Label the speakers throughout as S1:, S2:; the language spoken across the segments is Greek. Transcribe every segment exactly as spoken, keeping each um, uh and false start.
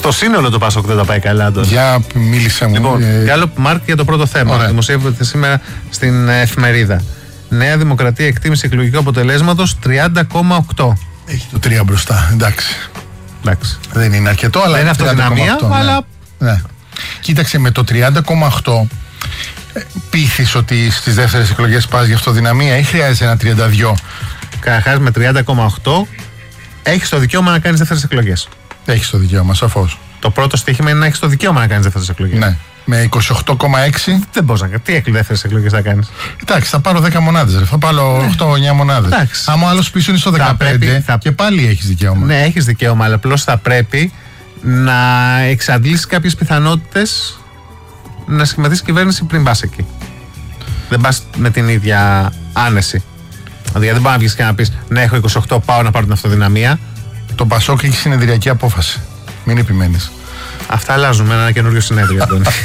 S1: Στο σύνολο το Πασόκ δεν τα πάει καλά, Αντώνη.
S2: Για μίλησε μου.
S1: Λοιπόν,
S2: ε...
S1: Γκάλοπ Μάρκ για το πρώτο θέμα.
S2: Ωραία.
S1: Δημοσιεύεται σήμερα στην εφημερίδα. Νέα Δημοκρατία εκτίμηση εκλογικού αποτελέσματος τριάντα κόμμα οκτώ.
S2: Έχει το τρία μπροστά, εντάξει.
S1: Εντάξει.
S2: Δεν είναι αρκετό, αλλά
S1: δεν είναι αυτοδυναμία,
S2: ναι.
S1: αλλά.
S2: Ναι. Κοίταξε, με το τριάντα κόμμα οκτώ πείθεις ότι στις δεύτερες εκλογές πας για αυτοδυναμία ή χρειάζεται ένα τριάντα δύο?
S1: Καταρχάς με τριάντα κόμμα οκτώ έχεις το δικαίωμα να κάνεις δεύτερες εκλογές.
S2: Έχεις το δικαίωμα, σαφώς.
S1: Το πρώτο στοίχημα είναι να έχεις το δικαίωμα να κάνεις δεύτερες εκλογές.
S2: Ναι. Με είκοσι οκτώ κόμμα έξι
S1: δεν μπορείς να κάνεις. Τι δεύτερες εκλογές θα κάνεις?
S2: Εντάξει, θα πάρω δέκα μονάδες. Ρε. Θα πάρω ναι. οκτώ εννιά μονάδες.
S1: Εντάξει.
S2: Άμα ο άλλος πίσω είναι στο δεκαπέντε,
S1: πρέπει, θα...
S2: και πάλι έχεις δικαίωμα.
S1: Ναι, έχεις δικαίωμα, αλλά απλώς θα πρέπει να εξαντλήσεις κάποιες πιθανότητες να σχηματίσεις κυβέρνηση πριν πας εκεί. Δεν πας με την ίδια άνεση. Δηλαδή δεν πάει να βγεις και να πεις ναι, έχω είκοσι οκτώ, πάω να πάρω την αυτοδυναμία.
S2: Το Πασόκ έχει συνεδριακή απόφαση. Μην επιμένεις. Αυτά
S1: αλλάζουν με ένα καινούριο συνέδριο.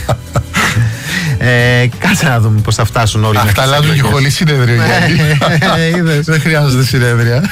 S1: ε, κάτσε να δούμε πώς θα φτάσουν όλοι.
S2: Αυτά αλλάζουν και χωρίς συνέδριο. Δεν χρειάζονται συνέδρια.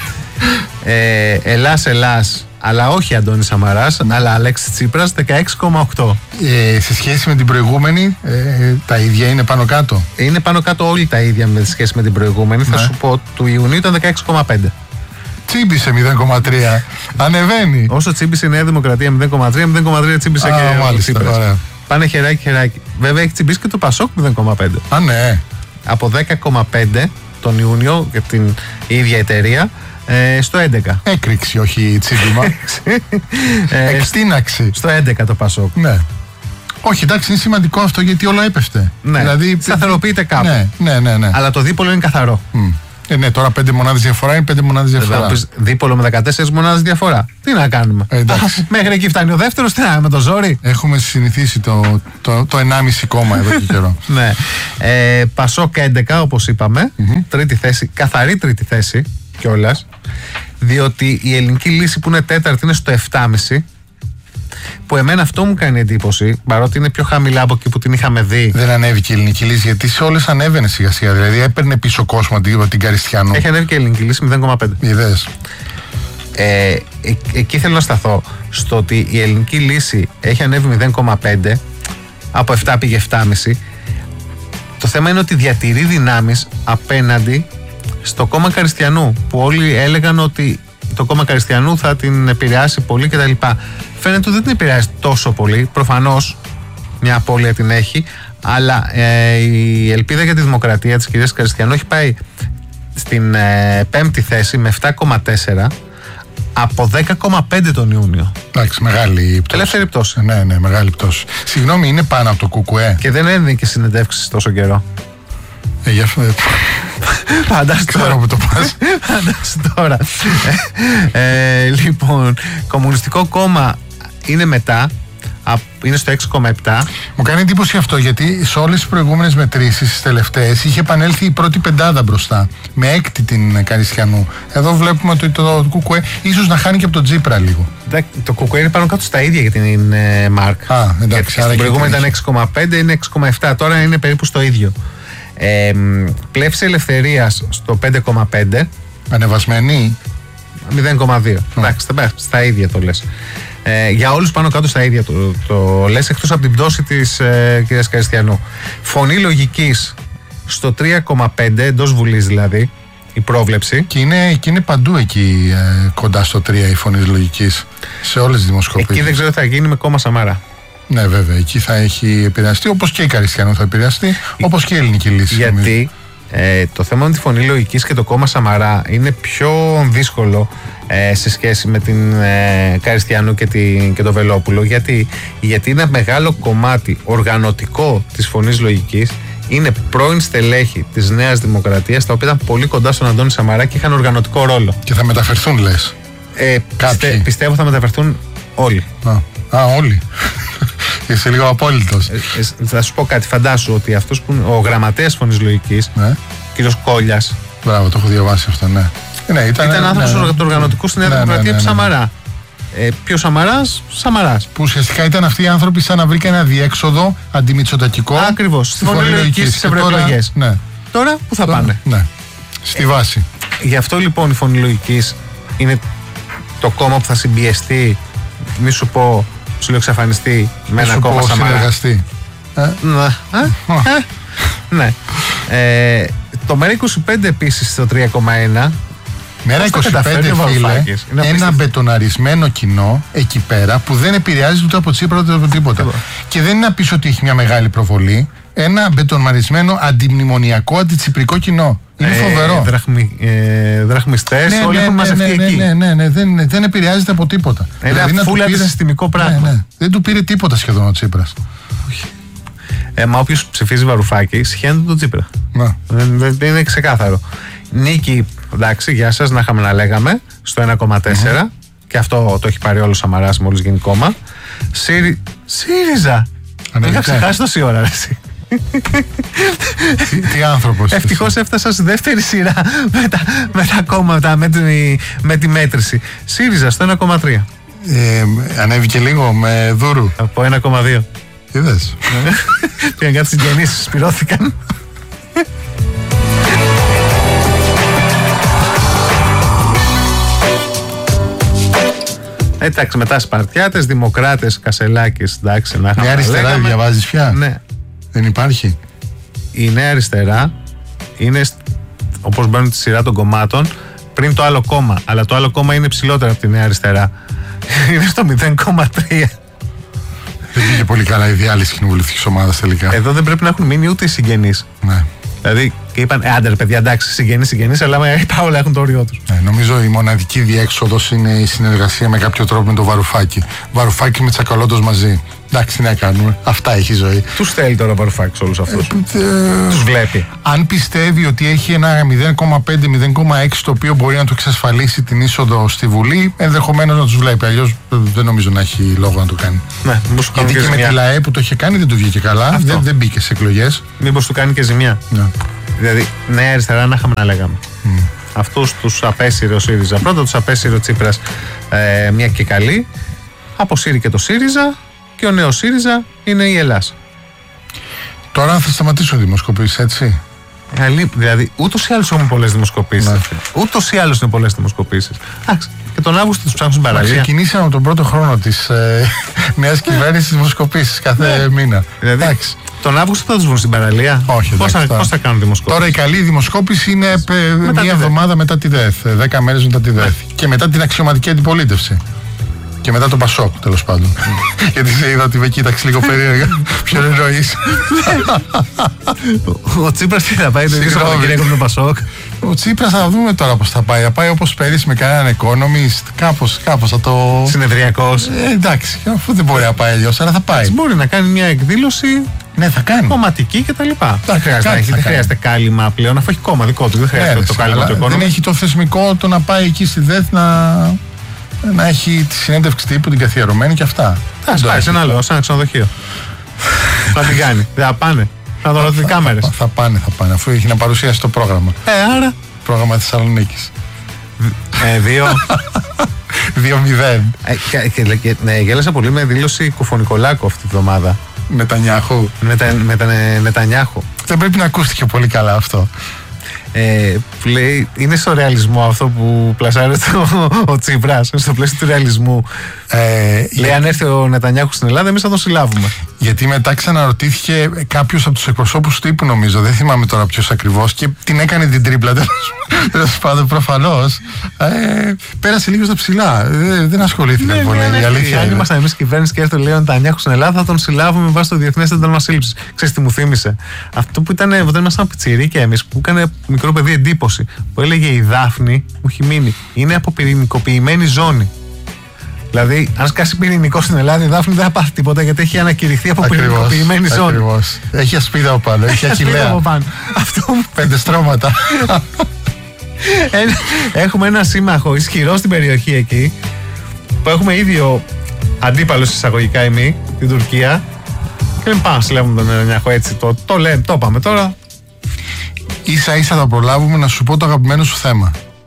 S1: ε, Ελλάς, Ελλάς. Αλλά όχι Αντώνης Σαμαράς, αλλά Αλέξης Τσίπρας δεκαέξι κόμμα οκτώ.
S2: Ε, σε σχέση με την προηγούμενη, ε, τα ίδια είναι πάνω κάτω.
S1: Είναι πάνω κάτω όλοι τα ίδια με σχέση με την προηγούμενη. Ναι. Θα σου πω, του Ιουνίου ήταν δεκαέξι κόμμα πέντε.
S2: Τσίμπησε μηδέν κόμμα τρία. Ανεβαίνει.
S1: Όσο τσίμπησε η Νέα Δημοκρατία μηδέν κόμμα τρία, μηδέν κόμμα τρία τσίμπησε
S2: Α,
S1: και
S2: μάλιστα,
S1: ο Τσίπρας.
S2: ωραία.
S1: Πάνε χεράκι χεράκι. Βέβαια έχει τσιμπήσει και το Πασόκ μηδέν κόμμα πέντε.
S2: Α, ναι.
S1: Από δέκα κόμμα πέντε τον Ιούνιο για την ίδια εταιρεία. Ε, στο έντεκα.
S2: Έκρηξη, όχι τσίμπημα. ε, Εκτείναξη.
S1: Στο έντεκα το Πασόκ.
S2: Ναι. Όχι, εντάξει, είναι σημαντικό αυτό γιατί όλο έπεφτε.
S1: Ναι.
S2: Δηλαδή,
S1: σταθεροποιείται κάπου.
S2: Ναι, ναι, ναι, ναι.
S1: Αλλά το δίπολο είναι καθαρό.
S2: Mm. Ε, ναι, τώρα πέντε μονάδες διαφορά είναι πέντε μονάδες διαφορά.
S1: Θα πεις δίπολο με δεκατέσσερις μονάδες διαφορά. Τι να κάνουμε.
S2: Ε, εντάξει.
S1: Μέχρι εκεί φτάνει ο δεύτερος, τι να με το ζόρι.
S2: Έχουμε συνηθίσει το, το, το ενάμιση κόμμα εδώ και καιρό.
S1: Ναι. Ε, Πασόκ έντεκα, όπως είπαμε. Mm-hmm. Τρίτη θέση, καθαρή τρίτη θέση κιόλας. Διότι η ελληνική λύση που είναι τέταρτη είναι στο επτά κόμμα πέντε. Που εμένα αυτό μου κάνει εντύπωση, παρότι είναι πιο χαμηλά από εκεί που την είχαμε δει.
S2: Δεν ανέβηκε η ελληνική λύση, γιατί σε όλες ανέβαινε σιγά σιγά. Δηλαδή έπαιρνε πίσω κόσμο από την Καριστιανού.
S1: Έχει ανέβει και η ελληνική λύση μηδέν κόμμα πέντε.
S2: Είδες.
S1: Ε, ε, εκεί θέλω να σταθώ. Στο ότι η ελληνική λύση έχει ανέβει μηδέν κόμμα πέντε, από επτά πήγε επτά κόμμα πέντε. Το θέμα είναι ότι διατηρεί δυνάμεις απέναντι στο κόμμα Καριστιανού, που όλοι έλεγαν ότι το κόμμα Καριστιανού θα την επηρεάσει πολύ κτλ. Φαίνεται ότι δεν την επηρεάζει τόσο πολύ. Προφανώς μια απώλεια την έχει, αλλά ε, η ελπίδα για τη δημοκρατία της κυρίας Καριστιανού έχει πάει στην ε, πέμπτη θέση με επτά κόμμα τέσσερα από δέκα κόμμα πέντε τον Ιούνιο.
S2: Εντάξει, μεγάλη πτώση.
S1: Ελεύθερη πτώση.
S2: Ναι, ναι, μεγάλη πτώση. Συγγνώμη, είναι πάνω από το κουκουέ.
S1: Και δεν έδινε και συνεντεύξεις τόσο καιρό.
S2: Ε, για αυτό.
S1: Φαντάσου τώρα.
S2: Που το πας.
S1: Φαντάσου τώρα. ε, λοιπόν, Κομμουνιστικό Κόμμα είναι μετά. Είναι στο έξι κόμμα επτά.
S2: Μου κάνει εντύπωση αυτό, γιατί σε όλες τις προηγούμενες μετρήσεις, τις τελευταίες, είχε επανέλθει η πρώτη πεντάδα μπροστά. Με έκτη την Καριστιανού. Εδώ βλέπουμε ότι το, το κουκουέ ίσως να χάνει και από τον Τζίπρα λίγο.
S1: Το κουκουέ είναι πάνω κάτω στα ίδια για την ε, Μάρκ.
S2: Α, εντάξει.
S1: Στην προηγούμενη ήταν έξι κόμμα πέντε, είναι έξι κόμμα επτά. Τώρα είναι περίπου στο ίδιο. Ε, Πλεύση Ελευθερίας στο πέντε κόμμα πέντε.
S2: Ανεβασμένη.
S1: μηδέν κόμμα δύο. Mm. Εντάξει, στα ίδια το λες. Ε, για όλους πάνω κάτω στα ίδια το, το λες, εκτός από την πτώση της ε, κυρίας Καριστιανού. Φωνή Λογικής στο τρία κόμμα πέντε, εντός Βουλής δηλαδή, η πρόβλεψη.
S2: Και είναι, και είναι παντού εκεί ε, κοντά στο τρία η Φωνή Λογικής, σε όλες τις δημοσκοπήσεις.
S1: Εκεί δεν ξέρω τι θα γίνει με κόμμα Σαμαρά.
S2: Ναι, βέβαια, εκεί θα έχει επηρεαστεί, όπως και η Καριστιανού θα επηρεαστεί, όπως και η ελληνική λύση.
S1: Γιατί ε, το θέμα με τη Φωνή Λογικής και το κόμμα Σαμαρά είναι πιο δύσκολο ε, σε σχέση με την ε, Καριστιανού και, την, και το Βελόπουλο. Γιατί, γιατί είναι ένα μεγάλο κομμάτι οργανωτικό της Φωνής Λογικής. Είναι πρώην στελέχη της Νέας Δημοκρατίας, τα οποία ήταν πολύ κοντά στον Αντώνη Σαμαρά και είχαν οργανωτικό ρόλο.
S2: Και θα μεταφερθούν, λες.
S1: Ε, πιστε, πιστεύω θα μεταφερθούν όλοι.
S2: Α, α όλοι. Είσαι λίγο απόλυτος.
S1: Ε, ε, θα σου πω κάτι. Φαντάσου ότι αυτός που είναι ο γραμματέας Φωνής Λογικής, ναι. κύριος Κόλιας.
S2: Μπράβο, το έχω διαβάσει αυτό, ναι. Ναι, ήταν
S1: ήταν άνθρωπος ναι, του οργανωτικού στη Νέα
S2: ναι,
S1: Δημοκρατία,
S2: ναι, ναι, ναι,
S1: Σαμαρά. Ε, ποιο Σαμαράς, Σαμαράς.
S2: Που ουσιαστικά ήταν αυτοί οι άνθρωποι σαν να βρήκαν ένα διέξοδο αντιμητσοτακικό.
S1: Ακριβώς. Στη Φωνή Λογικής στις ευρωεκλογές.
S2: Ναι.
S1: Τώρα που θα τώρα, πάνε.
S2: Ναι. Στη βάση.
S1: Ε, γι' αυτό λοιπόν η Φωνή Λογικής είναι το κόμμα που θα συμπιεστεί, μη σου πω, ψιλοεξαφανιστεί με ένα
S2: σου
S1: κόμμα
S2: πω
S1: Σαμαρά.
S2: συνεργαστεί. Ε,
S1: Ναι. Ε, ε, ναι. Ε, το ΜΕΡΑ είκοσι πέντε επίσης στο τρία κόμμα ένα.
S2: ΜΕΡΑ
S1: Πώς τα
S2: είκοσι πέντε,
S1: καταφέρνει ο
S2: φίλε,
S1: Βαρουφάκης. Είναι
S2: ένα
S1: απίστευτο.
S2: μπετοναρισμένο κοινό εκεί πέρα που δεν επηρεάζει ούτε από Τσίπρα ούτε από τίποτα.
S1: Τίποτα.
S2: Και δεν είναι να πεις ότι έχει μια μεγάλη προβολή. Ένα μπετοναρισμένο αντιμνημονιακό, αντιτσιπρικό κοινό. Είναι
S1: Ε,
S2: φοβερό.
S1: δραχμι, ε, δραχμιστές, όλοι έχουν μαζευτεί
S2: ναι,
S1: εκεί.
S2: ναι, ναι, ναι, δεν, δεν επηρεάζεται από τίποτα.
S1: Ένα
S2: Δηλαδή, να του
S1: φούλα
S2: πήρε-
S1: συστημικό πράγμα.
S2: Ναι, ναι. Δεν του πήρε τίποτα σχεδόν ο Τσίπρας.
S1: Ε, μα όποιος ψηφίζει Βαρουφάκη, σχένεται τον Τσίπρα.
S2: Να.
S1: Δεν, δεν, δεν είναι ξεκάθαρο. Νίκη, εντάξει, γεια σας, να είχαμε να λέγαμε, στο ένα κόμμα τέσσερα. Και αυτό το έχει πάρει όλο ο Σαμαράς μόλις γίνει κόμμα. Σύρι... ΣΥΡΙΖΑ!
S2: Ανέβηκε.
S1: Είχα ξεχάσει τόση ώρα, ρε, εσύ.
S2: Τι, τι άνθρωπος.
S1: Ευτυχώς έφτασα στη δεύτερη σειρά με τα, με τα κόμματα, με τη, με τη μέτρηση. ΣΥΡΙΖΑ στο ένα κόμμα τρία.
S2: Ε, ανέβηκε λίγο με δούρου.
S1: Από ένα κόμμα δύο.
S2: Είδες.
S1: Πήγαν κάτι συγγενείς, σπυρώθηκαν. Εντάξει, μετά Σπαρτιάτες, Δημοκράτες, Κασελάκης, εντάξει, να είχαμε
S2: Νέα
S1: να
S2: αριστερά
S1: λέγαμε.
S2: διαβάζεις πια.
S1: Ναι.
S2: Δεν υπάρχει.
S1: Η Νέα Αριστερά είναι, σ- όπως μπαίνουν τη σειρά των κομμάτων, πριν το άλλο κόμμα. Αλλά το άλλο κόμμα είναι ψηλότερο από τη Νέα Αριστερά. Είναι στο μηδέν κόμμα τρία.
S2: Δεν πήγε πολύ καλά η διάλυση κοινοβουλευτικής ομάδας τελικά.
S1: Εδώ δεν πρέπει να έχουν μείνει ούτε οι συγγενείς.
S2: Ναι.
S1: Δηλαδή, και είπαν, ε, άντε ρε παιδιά, εντάξει, συγγενείς, συγγενείς, αλλά με- τα όλα έχουν το όριό τους.
S2: Ναι, νομίζω η μοναδική διέξοδος είναι η συνεργασία με κάποιο τρόπο με τον Βαρουφάκη. Βαρουφάκη με Τσακαλώτος μαζί. Εντάξει, τι να κάνουμε. Αυτά έχει η ζωή.
S1: Τους θέλει τώρα ο Βαρουφάκης όλους αυτούς.
S2: Ε,
S1: Τους βλέπει.
S2: αν πιστεύει ότι έχει ένα μηδέν κόμμα πέντε με μηδέν κόμμα έξι το οποίο μπορεί να του εξασφαλίσει την είσοδο στη Βουλή, ενδεχομένως να τους βλέπει. Αλλιώς ε, δεν νομίζω να έχει λόγο να το κάνει.
S1: Ναι, μήπως του κάνει
S2: Γιατί
S1: και
S2: και με
S1: ζημιά.
S2: τη ΛΑΕ που το είχε κάνει δεν του βγήκε καλά.
S1: Αυτό.
S2: Δεν, δεν μπήκε σε εκλογές.
S1: Μήπως του κάνει και ζημιά.
S2: Ναι.
S1: Δηλαδή, Νέα Αριστερά να είχαμε να λέγαμε. Mm. Αυτούς τους απέσυρε ο ΣΥΡΙΖΑ. Πρώτα τους απέσυρε ο Τσίπρας, ε, μια και καλή. Αποσύρει και το ΣΥΡΙΖΑ και ο νέος ΣΥΡΙΖΑ είναι η Ελλάς.
S2: Τώρα θα σταματήσω δημοσκοπήσεις, έτσι.
S1: Αλή- Δηλαδή, ούτως ή άλλως έχουμε πολλές δημοσκοπήσεις.
S2: Ναι.
S1: Ούτως ή άλλως είναι πολλές δημοσκοπήσεις. Εντάξει, και τον Αύγουστο τους ψάχνουν στην
S2: Μα
S1: παραλία.
S2: ξεκινήσαμε τον πρώτο χρόνο της ε, νέας κυβέρνησης δημοσκοπήσεις κάθε μήνα.
S1: Δηλαδή,
S2: Εντάξει.
S1: τον Αύγουστο θα τους βγουν στην παραλία.
S2: Όχι,
S1: Πώς
S2: εντάξει,
S1: θα,
S2: τώρα.
S1: πώς θα κάνουν δημοσκοπήσεις.
S2: Τώρα η καλή δημοσκόπηση είναι ε,
S1: τη
S2: μία
S1: ΔΕΘ.
S2: εβδομάδα μετά τη ΔΕΘ, ε, δέκα μέρες μετά τη ΔΕΘ. Και μετά την αξιωματική αντιπολίτευση. Και μετά το Πασόκ, τέλος πάντων. Γιατί σε είδα ότι με κοίταξε λίγο περίεργα. Ποιον εννοείς.
S1: Ο Τσίπρας τι θα πάει, το ίδιο
S2: Συγγνώμη.
S1: Σαββατοκύριακο με τον Πασόκ.
S2: Ο Τσίπρας θα δούμε τώρα πώς θα πάει. Θα πάει όπως πέρυσι με κανέναν economist. Κάπως, κάπως θα το.
S1: Συνεδριακός.
S2: Ε, εντάξει, αφού δεν μπορεί να πάει αλλιώς, αλλά θα πάει.
S1: Μπορεί να κάνει μια εκδήλωση
S2: Ναι, θα κάνει.
S1: κομματική κτλ. Δεν χρειάζεται, να
S2: κάτι
S1: έχει-
S2: θα
S1: δεν
S2: κάνει.
S1: χρειάζεται κάλυμα πλέον, αφού έχει κόμμα δικό του. Δεν χρειάζεται
S2: Ναι,
S1: το
S2: ρε,
S1: κάλυμα
S2: αλλά
S1: του
S2: δεν
S1: οικονομικού.
S2: έχει το θεσμικό το να πάει εκεί στη ΔΕΘ να, να έχει τη συνέντευξη τύπου την καθιερωμένη και αυτά.
S1: Θα πάει σε ένα άλλο, σε ένα ξενοδοχείο. Θα την κάνει. Δεν θα πάνε. Θα δω τι κάμερες.
S2: Θα, θα πάνε, θα πάνε, αφού έχει να παρουσιάσει το πρόγραμμα.
S1: Ε, άρα.
S2: Πρόγραμμα Θεσσαλονίκης.
S1: Ε, δύο.
S2: δύο μηδέν.
S1: Ε, και- και- και- ναι, γέλασα πολύ με δήλωση Κουφονικολάκου αυτή τη βδομάδα.
S2: Νετανιάχου.
S1: Με τα, με τα Νε- Νετανιάχου.
S2: Δεν πρέπει να ακούστηκε πολύ καλά αυτό.
S1: Ε, που λέει, είναι στο ρεαλισμό αυτό που πλασάρεται ο, ο Τσίπρας, στο πλαίσιο του ρεαλισμού.
S2: Ε,
S1: Λέει, αν έρθει ο Νετανιάχου στην Ελλάδα, εμείς θα τον συλλάβουμε.
S2: Γιατί μετά ξαναρωτήθηκε κάποιο από του εκπροσώπου του τύπου, νομίζω, δεν θυμάμαι τώρα ποιο ακριβώ, και την έκανε την τρίπλα. Τέλος πάντων, προφανώς. Ε, πέρασε λίγο στα ψηλά. Ε, δεν ασχολήθηκαν πολύ. Η αλήθεια
S1: Αν
S2: είναι.
S1: ήμασταν εμείς κυβέρνηση και έρθει ο Λέων Νετανιάχου στην Ελλάδα, θα τον συλλάβουμε βάσει το διεθνές ένταλμα σύλληψης. Ξέρεις τι μου θύμισε? Αυτό που ήταν όταν ήμασταν πιτσιρίκια εμείς, που έκανε μικρό παιδί εντύπωση, που έλεγε η Δάφνη, μου έχει μείνει, είναι από πυρηνικοποιημένη ζώνη. Δηλαδή, αν σκάσει πυρηνικό στην Ελλάδα, η Δάφνη δεν θα πάθει τίποτα γιατί έχει ανακηρυχθεί από
S2: Ακριβώς,
S1: πυρηνικοποιημένη ζώνη.
S2: ακριβώς. Έχει ασπίδα από πάνω, έχει
S1: Ασπίδα από
S2: αχιλλέα.
S1: πάνω. Αυτό μου
S2: Πέντε στρώματα.
S1: Ένα- Έχουμε ένα σύμμαχο ισχυρό στην περιοχή εκεί, που έχουμε ίδιο αντίπαλο εισαγωγικά εμεί, την Τουρκία. Και λέμε πάμε, συλλάβουμε τον Νετανιάχου έτσι. Το, το λέμε, το είπαμε τώρα.
S2: Ίσα ίσα θα προλάβουμε να σου πω το αγαπημένο σου θέμα.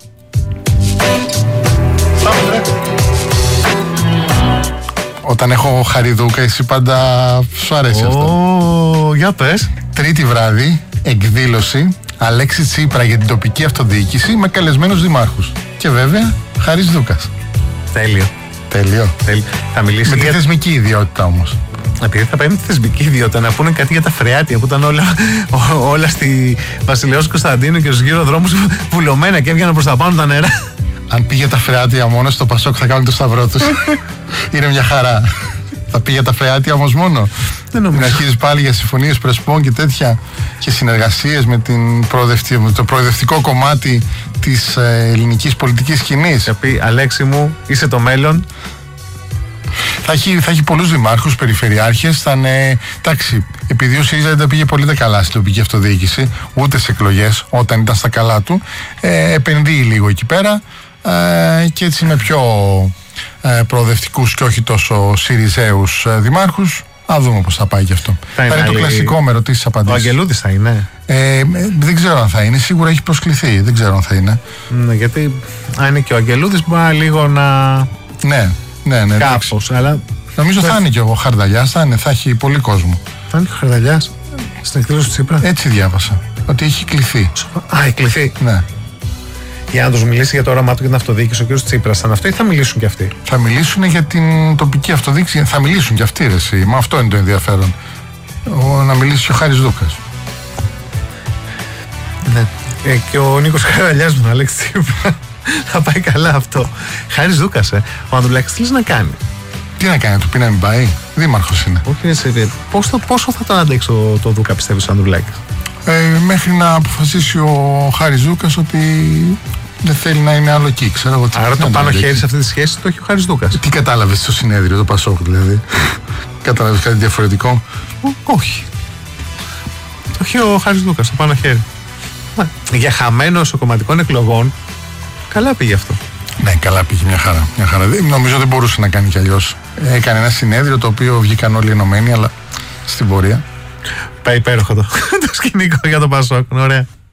S2: Όταν έχω χαριδούκα, εσύ πάντα σου αρέσει αυτό.
S1: Ω, για πες.
S2: Τρίτη βράδυ, εκδήλωση Αλέξη Τσίπρα για την τοπική αυτοδιοίκηση με καλεσμένους δημάρχους. Και βέβαια, Χάρης Δούκας.
S1: Τέλειο.
S2: Τέλειο.
S1: Τέλειο. Θα μιλήσει
S2: Με τη
S1: για...
S2: θεσμική ιδιότητα όμως.
S1: Επειδή θα παίρνει τη θεσμική ιδιότητα να πούνε κάτι για τα φρεάτια που ήταν όλα, όλα στη Βασιλέως Κωνσταντίνου και στους γύρω δρόμους βουλωμένα και έβγαιναν προς τα πάνω τα νερά.
S2: Αν πήγε τα φρεάτια μόνο στο Πασόκ θα κάνουν το σταυρό τους. Είναι μια χαρά. Θα πήγε τα φρεάτια όμως μόνο.
S1: Δεν νομίζω.
S2: Να αρχίζεις πάλι για συμφωνίες πρεσπών και τέτοια και συνεργασίες με, την προοδευτική, με το προοδευτικό κομμάτι της ε, ελληνικής πολιτικής σκηνής.
S1: Θα πει Αλέξη μου, είσαι το μέλλον.
S2: Θα έχει, θα έχει πολλούς δημάρχους, περιφερειάρχες. Θα είναι, εντάξει, επειδή ο ΣΥΡΙΖΑ δεν τα πήγε πολύ καλά στην τοπική αυτοδιοίκηση, ούτε σε εκλογές, όταν ήταν στα καλά του, ε, επενδύει λίγο εκεί πέρα ε, και έτσι με πιο ε, προοδευτικούς και όχι τόσο ΣΥΡΙΖΑΙους ε, δημάρχους. Α δούμε πώς θα πάει και αυτό. Θα, θα είναι, είναι το κλασικό με ρωτήσεις απαντήσεις.
S1: Ο Αγγελούδης θα είναι.
S2: Ε, δεν ξέρω αν θα είναι. Σίγουρα έχει προσκληθεί. Δεν ξέρω αν θα είναι.
S1: Ναι, γιατί αν είναι και ο Αγγελούδης μπορεί λίγο να.
S2: Ναι, ναι, ναι.
S1: Κάπως, αλλά.
S2: Νομίζω θα είναι και ο Χαρδαλιάς. Θα, είναι, θα έχει πολύ κόσμο.
S1: Θα είναι και ο Χαρδαλιάς στην εκδήλωση του Τσίπρα.
S2: Έτσι διάβασα. Ότι έχει κληθεί.
S1: Α, έχει κληθεί.
S2: Ναι.
S1: Για να τους μιλήσει για το όραμά του για την αυτοδιοίκηση ο κ. Τσίπρας, θα είναι αυτό ή θα μιλήσουν κι αυτοί?
S2: Θα μιλήσουν για την τοπική αυτοδιοίκηση. Θα μιλήσουν κι αυτοί, ρε εσύ. Μα αυτό είναι το ενδιαφέρον. Ο, να μιλήσει και ο Χάρης Δούκας.
S1: Ναι. Ε, και ο Νίκος Χαρδαλιάς με τον Αλέξη Τσίπρα. Θα πάει καλά αυτό. Χάρης Δούκας, ε. Ο Ανδρουλάκης τι λες να κάνει?
S2: Τι να κάνει, του πει να μην πάει? Δήμαρχος είναι.
S1: Όχι, ρε, πώς το, πόσο θα τον αντέξει το, το Δούκα, πιστεύεις, ο Ανδρουλάκης?
S2: Ε, μέχρι να αποφασίσει ο Χάρης Δούκας ότι δεν θέλει να είναι άλλο εκεί. Ξέρω εγώ τι.
S1: Άρα το πάνω χέρι σε αυτή τη σχέση το έχει ο Χάρης Δούκας.
S2: Τι κατάλαβες στο συνέδριο, το Πασόκ δηλαδή? Κατάλαβες κάτι διαφορετικό?
S1: Ο, όχι. Το έχει ο Χάρης Δούκας, το πάνω χέρι. Μα, για χαμένο κομματικών εκλογών, καλά πήγε αυτό.
S2: Ναι, καλά πήγε, μια χαρά. Μια χαρά. Νομίζω δεν μπορούσε να κάνει κι αλλιώς. Έκανε ένα συνέδριο το οποίο βγήκαν όλοι ενωμένοι, αλλά στην πορεία.
S1: Πάει υπέροχο το, το σκηνικό για το Πασόκ. Ωραία.